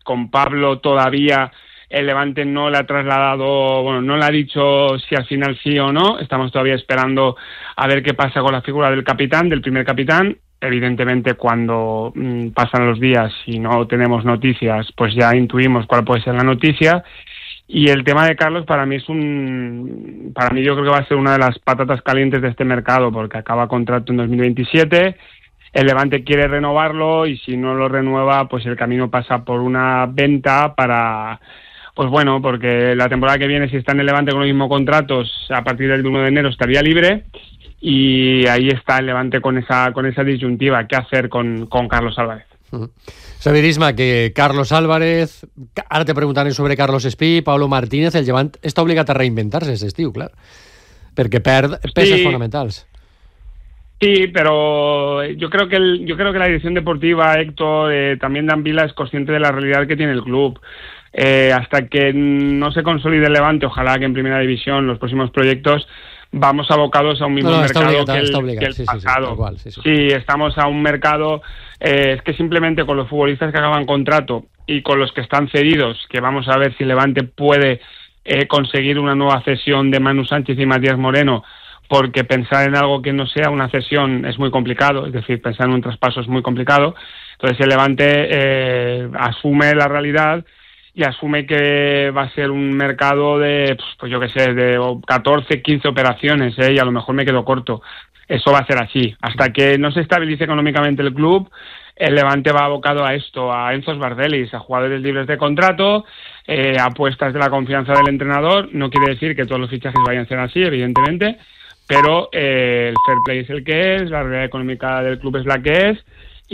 con Pablo todavía el Levante no le ha trasladado, bueno, no le ha dicho si al final sí o no. Estamos todavía esperando a ver qué pasa con la figura del capitán, del primer capitán. Evidentemente, cuando pasan los días y no tenemos noticias, pues ya intuimos cuál puede ser la noticia. Y el tema de Carlos para mí yo creo que va a ser una de las patatas calientes de este mercado, porque acaba contrato en 2027. El Levante quiere renovarlo y si no lo renueva, pues el camino pasa por una venta para... Pues bueno, porque la temporada que viene, si está en el Levante con los mismos contratos, a partir del 1 de enero estaría libre, y ahí está el Levante con esa disyuntiva, ¿qué hacer con Carlos Álvarez? Saber, Isma, que Carlos Álvarez, ara te preguntaré sobre Carlos Espí, Pablo Martínez, el Llevant està obligat a reinventar-se aquest estiu, clar, perquè perd peces fonamentals. Sí, pero yo creo que la dirección deportiva, Héctor, también Dan Vila, es consciente de la realidad que tiene el club. Hasta que no se consolide el Levante, ojalá que en primera división los próximos proyectos, vamos abocados a un mismo mercado que el pasado. Sí, estamos a un mercado, es que simplemente con los futbolistas que acaban contrato y con los que están cedidos, que vamos a ver si Levante puede conseguir una nueva cesión de Manu Sánchez y Matías Moreno, porque pensar en algo que no sea una cesión es muy complicado, es decir, pensar en un traspaso es muy complicado. Entonces el Levante asume la realidad y asume que va a ser un mercado de, pues yo qué sé, de 14, 15 operaciones, y a lo mejor me quedo corto. Eso va a ser así. Hasta que no se estabilice económicamente el club, el Levante va abocado a esto, a Enzo Sbardelis, a jugadores libres de contrato, apuestas de la confianza del entrenador. No quiere decir que todos los fichajes vayan a ser así, evidentemente, pero el fair play es el que es, la realidad económica del club es la que es,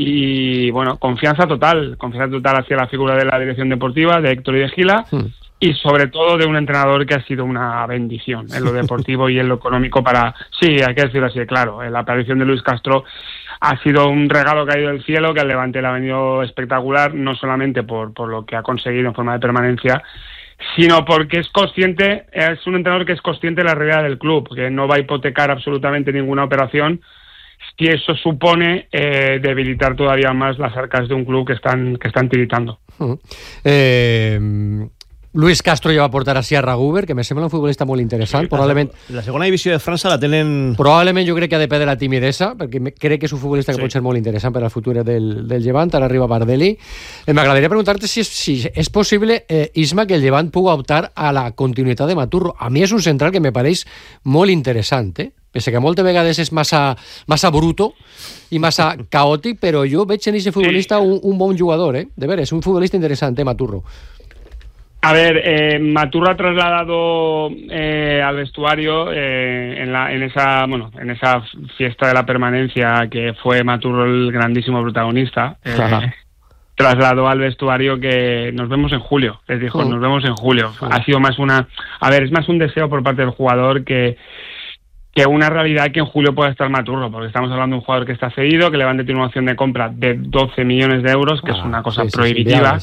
y bueno, confianza total hacia la figura de la dirección deportiva, de Héctor y de Gila, y sobre todo de un entrenador que ha sido una bendición en lo deportivo y en lo económico sí, hay que decirlo así, claro, la aparición de Luis Castro ha sido un regalo caído del cielo, que al Levante le ha venido espectacular, no solamente por lo que ha conseguido en forma de permanencia, sino porque es un entrenador que es consciente de la realidad del club, que no va a hipotecar absolutamente ninguna operación, y eso supone debilitar todavía más las arcas de un club que están tiritando. Luis Castro ja va portar a Sierra Guber, que me sembla un futbolista molt interessant. Probablement la segona divisió de França la tenen... Probablement jo crec que ha de perdre la timidesa, perquè crec que és un futbolista que pot ser molt interessant per al futur del Llevant. Ara arriba Bardelli. M'agradaria preguntar-te si és possible, Isma, que el Llevant pugui optar a la continuïtat de Maturro. A mi és un central que me pareix molt interessant, pese que moltes vegades és massa bruto i massa caòtic, però jo veig en aquest futbolista un bon jugador, de veres, un futbolista interessant, Maturro. A ver, Maturro ha trasladado al vestuario en esa fiesta de la permanencia, que fue Maturro el grandísimo protagonista. Trasladó al vestuario que nos vemos en julio, les dijo, nos vemos en julio. Ha sido más es más un deseo por parte del jugador que una realidad que en julio pueda estar Maturro, porque estamos hablando de un jugador que está cedido, que Levante tiene una opción de compra de 12 millones de euros, que es una cosa prohibitiva.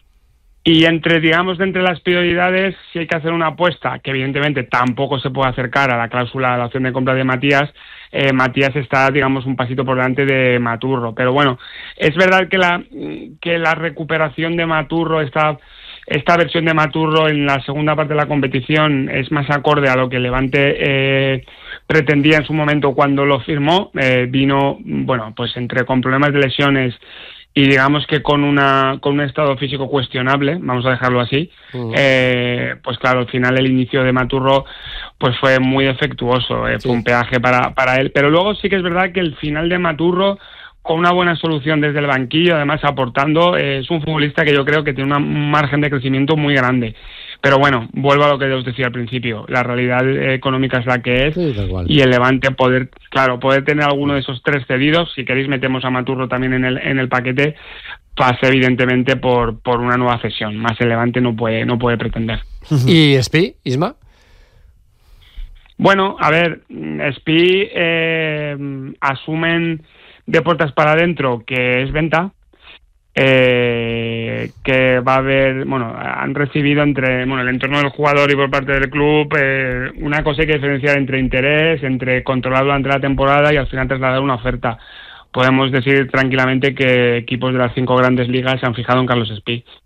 Y entre las prioridades, si hay que hacer una apuesta, que evidentemente tampoco se puede acercar a la cláusula, a la opción de compra de Matías, Matías está, un pasito por delante de Maturro. Pero bueno, es verdad que la recuperación de Maturro, esta versión de Maturro en la segunda parte de la competición es más acorde a lo que Levante pretendía en su momento cuando lo firmó. Vino, con problemas de lesiones y digamos que con un estado físico cuestionable, vamos a dejarlo así, pues claro, al final el inicio de Maturro pues fue muy defectuoso, fue un peaje para él, pero luego sí que es verdad que el final de Maturro, con una buena solución desde el banquillo, además aportando, es un futbolista que yo creo que tiene un margen de crecimiento muy grande. Pero bueno, vuelvo a lo que os decía al principio, la realidad económica es la que es, y el Levante poder tener alguno de esos tres cedidos, si queréis metemos a Maturro también en el paquete, pasa evidentemente por una nueva cesión, más el Levante no puede pretender. ¿Y Espí, Isma? Bueno, a ver, Espí asumen de puertas para adentro que es venta, que va a haber, han recibido entre el entorno del jugador y por parte del club una cosa hay que diferenciar entre interés, entre controlar durante la temporada y al final trasladar una oferta. Podemos decir tranquilamente que equipos de las 5 grandes ligas se han fijado en Carlos Espí.